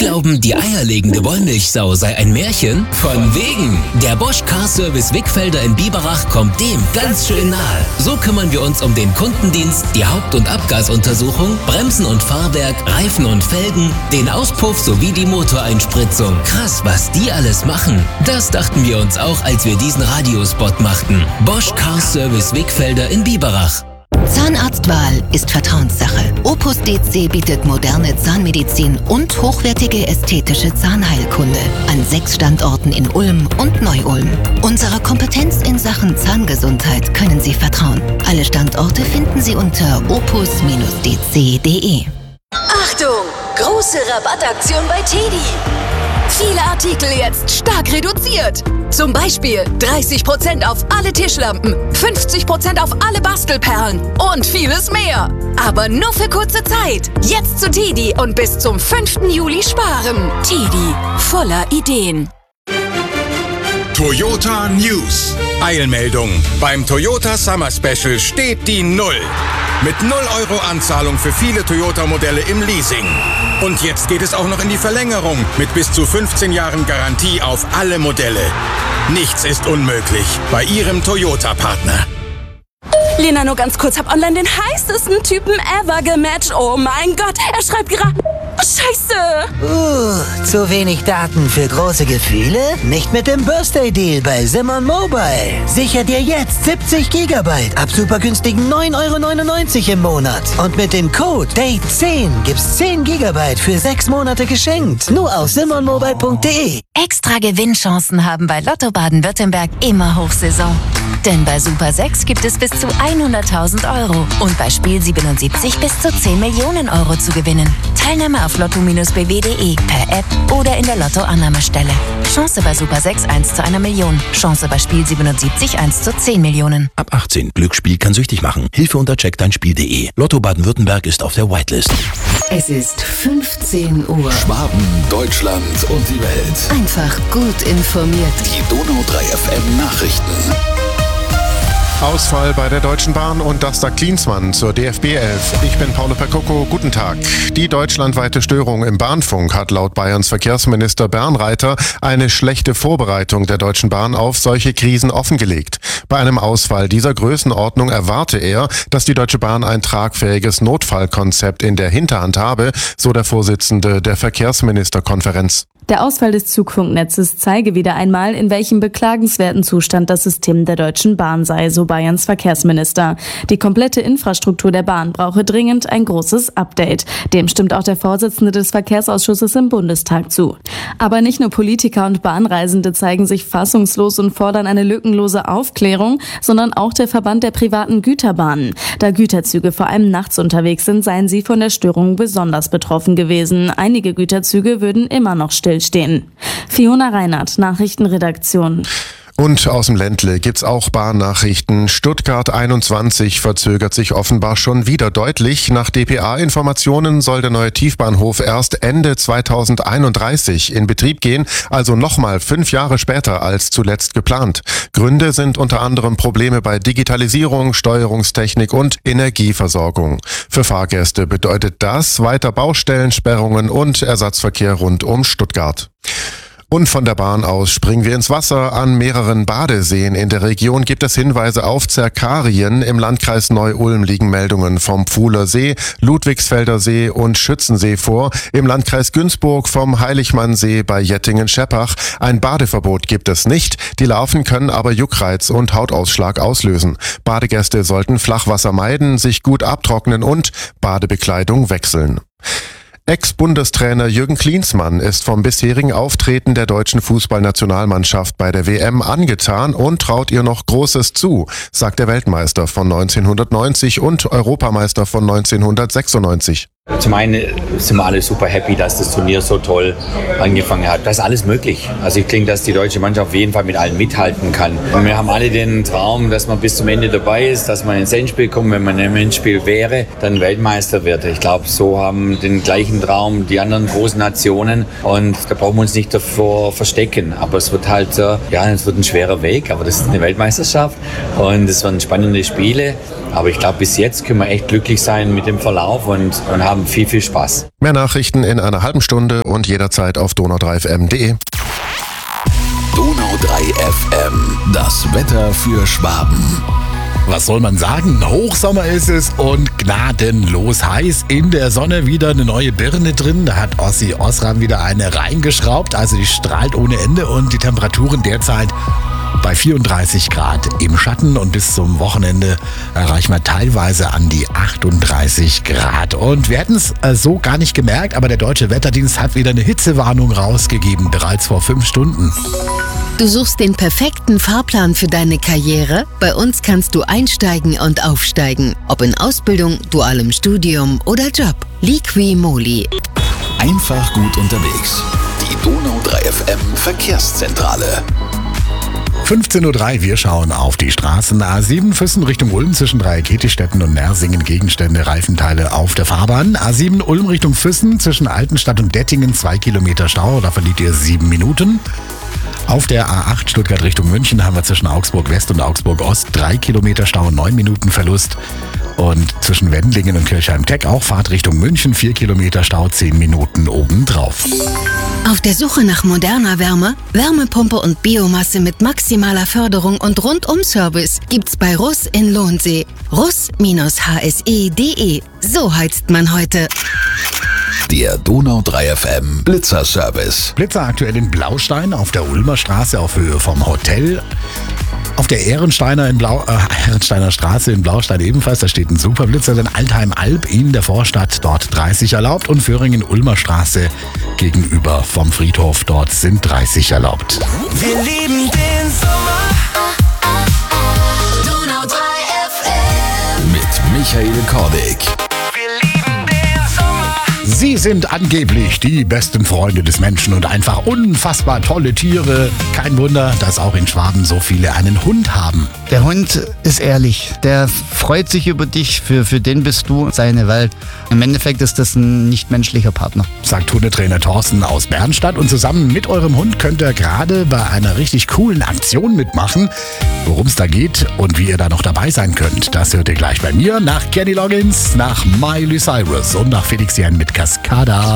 glauben, die eierlegende Wollmilchsau sei ein Märchen? Von wegen! Der Bosch Car Service Wickfelder in Biberach kommt dem ganz schön nahe. So kümmern wir uns um den Kundendienst, die Haupt- und Abgasuntersuchung, Bremsen und Fahrwerk, Reifen und Felgen, den Auspuff sowie die Motoreinspritzung. Krass, was die alles machen. Das dachten wir uns auch, als wir diesen Radiospot machten. Bosch Car Service Wickfelder in Biberach. Zahnarztwahl ist Vertrauenssache. Opus DC bietet moderne Zahnmedizin und hochwertige ästhetische Zahnheilkunde an 6 Standorten in Ulm und Neu-Ulm. Unserer Kompetenz in Sachen Zahngesundheit können Sie vertrauen. Alle Standorte finden Sie unter opus-dc.de. Achtung! Große Rabattaktion bei TEDi. Viele Artikel jetzt stark reduziert. Zum Beispiel 30% auf alle Tischlampen, 50% auf alle Bastelperlen und vieles mehr. Aber nur für kurze Zeit. Jetzt zu TEDi und bis zum 5. Juli sparen. TEDi, voller Ideen. Toyota News. Eilmeldung. Beim Toyota Summer Special steht die 0. Mit 0 € Anzahlung für viele Toyota-Modelle im Leasing. Und jetzt geht es auch noch in die Verlängerung mit bis zu 15 Jahren Garantie auf alle Modelle. Nichts ist unmöglich bei Ihrem Toyota-Partner. Lena, nur ganz kurz, hab online den heißesten Typen ever gematcht. Oh mein Gott, er schreibt gerade... Scheiße! Zu wenig Daten für große Gefühle? Nicht mit dem Birthday Deal bei Simon Mobile. Sicher dir jetzt 70 GB ab super günstigen 9,99 € im Monat. Und mit dem Code DATE10 gibt's 10 GB für 6 Monate geschenkt. Nur auf simonmobile.de. Extra Gewinnchancen haben bei Lotto Baden-Württemberg immer Hochsaison. Denn bei Super 6 gibt es bis zu 100.000 € und bei Spiel 77 bis zu 10 Millionen € zu gewinnen. Teilnahme auf lotto-bw.de, per App oder in der Lotto-Annahmestelle. Chance bei Super 6 1 zu 1 Million. Chance bei Spiel 77 1 zu 10 Millionen. Ab 18. Glücksspiel kann süchtig machen. Hilfe unter checkdeinspiel.de. Lotto Baden-Württemberg ist auf der Whitelist. Es ist 15 Uhr. Schwaben, Deutschland und die Welt. Einfach gut informiert. Die Donau 3 FM Nachrichten. Ausfall bei der Deutschen Bahn und das sagt Klinsmann zur DFB 11. Ich bin Paolo Percoco, guten Tag. Die deutschlandweite Störung im Bahnfunk hat laut Bayerns Verkehrsminister Bernreiter eine schlechte Vorbereitung der Deutschen Bahn auf solche Krisen offengelegt. Bei einem Ausfall dieser Größenordnung erwarte er, dass die Deutsche Bahn ein tragfähiges Notfallkonzept in der Hinterhand habe, so der Vorsitzende der Verkehrsministerkonferenz. Der Ausfall des Zugfunknetzes zeige wieder einmal, in welchem beklagenswerten Zustand das System der Deutschen Bahn sei, so Bayerns Verkehrsminister. Die komplette Infrastruktur der Bahn brauche dringend ein großes Update. Dem stimmt auch der Vorsitzende des Verkehrsausschusses im Bundestag zu. Aber nicht nur Politiker und Bahnreisende zeigen sich fassungslos und fordern eine lückenlose Aufklärung, sondern auch der Verband der privaten Güterbahnen. Da Güterzüge vor allem nachts unterwegs sind, seien sie von der Störung besonders betroffen gewesen. Einige Güterzüge würden immer noch stillstehen. Fiona Reinhardt, Nachrichtenredaktion. Und aus dem Ländle gibt's auch Bahnnachrichten. Stuttgart 21 verzögert sich offenbar schon wieder deutlich. Nach dpa-Informationen soll der neue Tiefbahnhof erst Ende 2031 in Betrieb gehen, also nochmal 5 Jahre später als zuletzt geplant. Gründe sind unter anderem Probleme bei Digitalisierung, Steuerungstechnik und Energieversorgung. Für Fahrgäste bedeutet das weiter Baustellensperrungen und Ersatzverkehr rund um Stuttgart. Und von der Bahn aus springen wir ins Wasser. An mehreren Badeseen in der Region gibt es Hinweise auf Zerkarien. Im Landkreis Neu-Ulm liegen Meldungen vom Pfuhler See, Ludwigsfelder See und Schützensee vor. Im Landkreis Günzburg vom Heiligmannsee bei Jettingen-Scheppach. Ein Badeverbot gibt es nicht. Die Larven können aber Juckreiz und Hautausschlag auslösen. Badegäste sollten Flachwasser meiden, sich gut abtrocknen und Badebekleidung wechseln. Ex-Bundestrainer Jürgen Klinsmann ist vom bisherigen Auftreten der deutschen Fußballnationalmannschaft bei der WM angetan und traut ihr noch Großes zu, sagt der Weltmeister von 1990 und Europameister von 1996. Zum einen sind wir alle super happy, dass das Turnier so toll angefangen hat. Da ist alles möglich. Also ich denke, dass die deutsche Mannschaft auf jeden Fall mit allen mithalten kann. Und wir haben alle den Traum, dass man bis zum Ende dabei ist, dass man ins Endspiel kommt. Wenn man im Endspiel wäre, dann Weltmeister wird. Ich glaube, so haben den gleichen Traum die anderen großen Nationen. Und da brauchen wir uns nicht davor verstecken. Aber es wird halt, es wird ein schwerer Weg. Aber das ist eine Weltmeisterschaft und es werden spannende Spiele. Aber ich glaube, bis jetzt können wir echt glücklich sein mit dem Verlauf und haben haben viel, viel Spaß. Mehr Nachrichten in einer halben Stunde und jederzeit auf donau3fm.de. Donau 3 FM, das Wetter für Schwaben. Was soll man sagen? Hochsommer ist es und gnadenlos heiß. In der Sonne wieder eine neue Birne drin. Da hat Ossi Osram wieder eine reingeschraubt. Also die strahlt ohne Ende und die Temperaturen derzeit bei 34 Grad im Schatten. Und bis zum Wochenende erreichen wir teilweise an die 38 Grad. Und wir hätten es so gar nicht gemerkt, aber der Deutsche Wetterdienst hat wieder eine Hitzewarnung rausgegeben, bereits vor 5 Stunden. Du suchst den perfekten Fahrplan für deine Karriere? Bei uns kannst du einsteigen und aufsteigen. Ob in Ausbildung, dualem Studium oder Job. Liqui-Moly. Einfach gut unterwegs. Die Donau 3 FM Verkehrszentrale. 15.03 Uhr, wir schauen auf die Straßen. A7 Füssen Richtung Ulm zwischen Dreieck-Ketigstetten und Nersingen, Gegenstände, Reifenteile auf der Fahrbahn. A7 Ulm Richtung Füssen zwischen Altenstadt und Dettingen 2 Kilometer Stau, da verliert ihr 7 Minuten. Auf der A8 Stuttgart Richtung München haben wir zwischen Augsburg West und Augsburg Ost 3 Kilometer Stau, 9 Minuten Verlust. Und zwischen Wendlingen und Kirchheim-Teck auch Fahrt Richtung München, 4 Kilometer Stau, 10 Minuten obendrauf. Auf der Suche nach moderner Wärme, Wärmepumpe und Biomasse mit maximaler Förderung und Rundum-Service gibt's bei Russ in Lohnsee. russ-hse.de. So heizt man heute. Der Donau 3 FM Blitzer-Service. Blitzer aktuell in Blaustein auf der Ulmer Straße auf Höhe vom Hotel. Auf der Ehrensteiner Straße in Blaustein ebenfalls, da steht ein Superblitzer. In Altheim-Alb in der Vorstadt, dort 30 erlaubt. Und Föhringen-Ulmer Straße gegenüber vom Friedhof, dort sind 30 erlaubt. Wir lieben den Sommer. Donau 3 FM. Mit Michael Kordig. Sie sind angeblich die besten Freunde des Menschen und einfach unfassbar tolle Tiere. Kein Wunder, dass auch in Schwaben so viele einen Hund haben. Der Hund ist ehrlich, der freut sich über dich, für den bist du seine Welt. Im Endeffekt ist das ein nichtmenschlicher Partner. Sagt Hundetrainer Thorsten aus Bernstadt und zusammen mit eurem Hund könnt ihr gerade bei einer richtig coolen Aktion mitmachen. Worum es da geht und wie ihr da noch dabei sein könnt, das hört ihr gleich bei mir nach Kenny Loggins, nach Miley Cyrus und nach Felix Jähn mit Cascada.